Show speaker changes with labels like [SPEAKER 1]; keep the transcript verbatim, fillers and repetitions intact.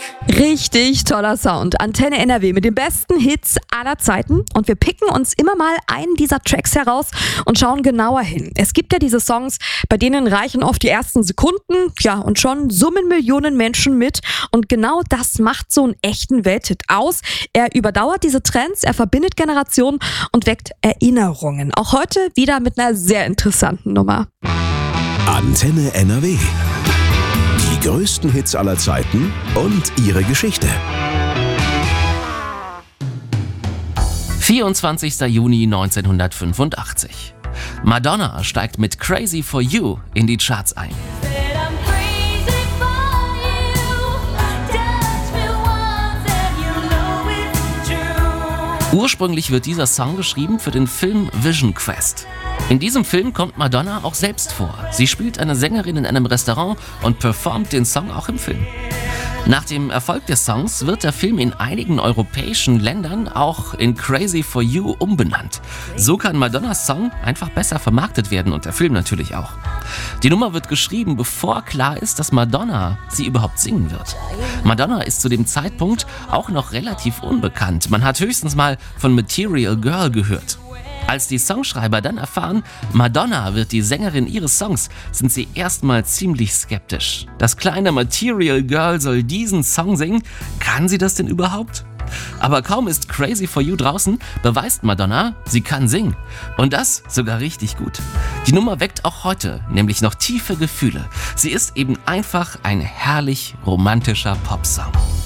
[SPEAKER 1] Richtig toller Sound. Antenne N R W mit den besten Hits aller Zeiten. Und wir picken uns immer mal einen dieser Tracks heraus und schauen genauer hin. Es gibt ja diese Songs, bei denen reichen oft die ersten Sekunden, ja, und schon summen Millionen Menschen mit. Und genau das macht so einen echten Welthit aus. Er überdauert diese Trends, er verbindet Generationen und weckt Erinnerungen. Auch heute wieder mit einer sehr interessanten Nummer.
[SPEAKER 2] Antenne N R W. Die größten Hits aller Zeiten und ihre Geschichte.
[SPEAKER 3] vierundzwanzigster Juni neunzehnhundertfünfundachtzig. Madonna steigt mit Crazy for You in die Charts ein. Ursprünglich wird dieser Song geschrieben für den Film Vision Quest. In diesem Film kommt Madonna auch selbst vor. Sie spielt eine Sängerin in einem Restaurant und performt den Song auch im Film. Nach dem Erfolg des Songs wird der Film in einigen europäischen Ländern auch in Crazy for You umbenannt. So kann Madonnas Song einfach besser vermarktet werden und der Film natürlich auch. Die Nummer wird geschrieben, bevor klar ist, dass Madonna sie überhaupt singen wird. Madonna ist zu dem Zeitpunkt auch noch relativ unbekannt. Man hat höchstens mal von Material Girl gehört. Als die Songschreiber dann erfahren, Madonna wird die Sängerin ihres Songs, sind sie erstmal ziemlich skeptisch. Das kleine Material Girl soll diesen Song singen? Kann sie das denn überhaupt? Aber kaum ist Crazy for You draußen, beweist Madonna, sie kann singen. Und das sogar richtig gut. Die Nummer weckt auch heute nämlich noch tiefe Gefühle. Sie ist eben einfach ein herrlich romantischer Popsong.